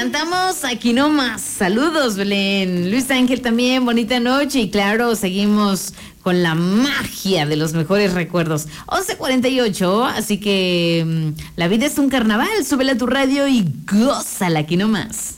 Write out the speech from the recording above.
cantamos aquí nomás. Saludos, Belén. Luis Ángel también, bonita noche. Y claro, seguimos con la magia de los mejores recuerdos. 11:48, así que la vida es un carnaval. Súbela a tu radio y gózala aquí nomás.